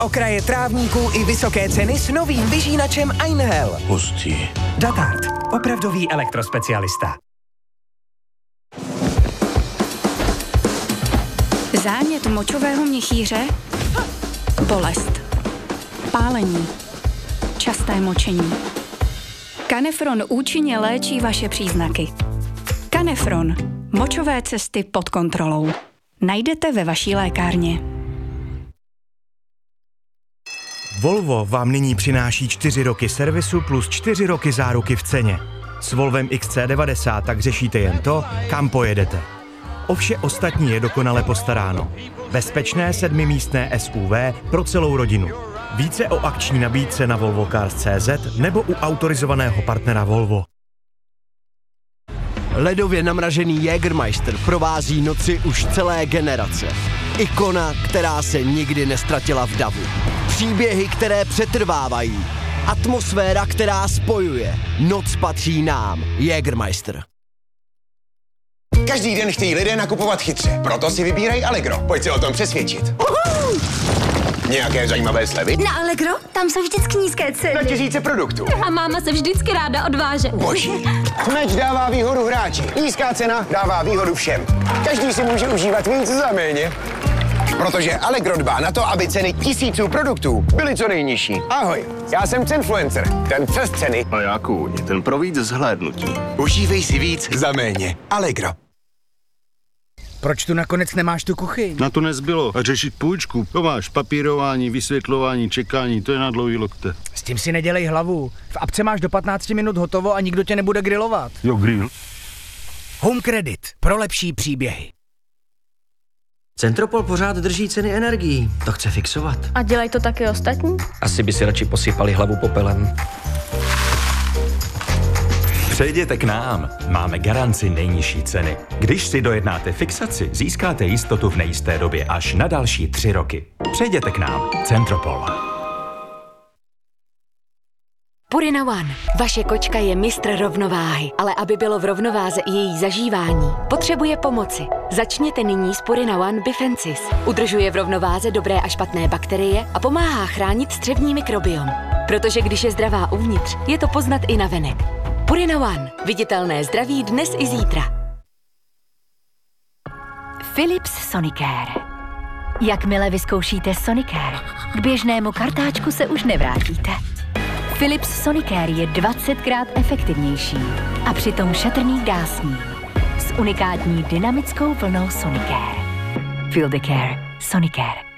Okraje trávníků i vysoké ceny s novým vyžínačem Einhell. Hustý. Datard. Opravdový elektrospecialista. Zánět močového měchýře, bolest, pálení, časté močení. Canefron účinně léčí vaše příznaky. Canefron. Močové cesty pod kontrolou. Najdete ve vaší lékárně. Volvo vám nyní přináší 4 roky servisu plus 4 roky záruky v ceně. S Volvem XC90 tak řešíte jen to, kam pojedete. O vše ostatní je dokonale postaráno. Bezpečné 7místné SUV pro celou rodinu. Více o akční nabídce na volvocars.cz nebo u autorizovaného partnera Volvo. Ledově namražený Jägermeister provází noci už celé generace. Ikona, která se nikdy nestratila v davu. Příběhy, které přetrvávají. Atmosféra, která spojuje. Noc patří nám. Jägermeister. Každý den chtějí lidé nakupovat chytře, proto si vybírají Allegro. Pojď se o tom přesvědčit. Nějaké zajímavé slevy? Na Allegro? Tam jsou vždycky nízké ceny. Na tisíce produktů. A máma se vždycky ráda odváže. Boží. Meč dává výhodu hráči. Nízká cena dává výhodu všem. Každý si může užívat víc za méně. Protože Allegro dbá na to, aby ceny tisíců produktů byly co nejnižší. Ahoj, já jsem Cenfluencer, ten přes ceny. A já kůň, ten pro víc zhlédnutí. Užívej si víc za méně. Allegro. Proč tu nakonec nemáš tu kuchyň? Na to nezbylo. A řešit půjčku. To máš papírování, vysvětlování, čekání, to je na dlouhý lokte. S tím si nedělej hlavu. V apce máš do 15 minut hotovo a nikdo tě nebude grilovat. Jo, grill. Home Credit. Pro lepší příběhy. Centropol pořád drží ceny energií. To chce fixovat. A dělají to taky ostatní? Asi by si radši posypali hlavu popelem. Přejděte k nám. Máme garanci nejnižší ceny. Když si dojednáte fixaci, získáte jistotu v nejisté době až na další 3 roky. Přejděte k nám. Centropol. Purina One. Vaše kočka je mistr rovnováhy, ale aby bylo v rovnováze i její zažívání, potřebuje pomoci. Začněte nyní s Purina One Bifensis. Udržuje v rovnováze dobré a špatné bakterie a pomáhá chránit střevní mikrobiom. Protože když je zdravá uvnitř, je to poznat i navenek. Purina One. Viditelné zdraví dnes i zítra. Philips Sonicare. Jakmile vyzkoušíte Sonicare, k běžnému kartáčku se už nevrátíte. Philips Sonicare je 20krát efektivnější a přitom šetrný k dásním. S unikátní dynamickou vlnou Sonicare. Feel the care. Sonicare.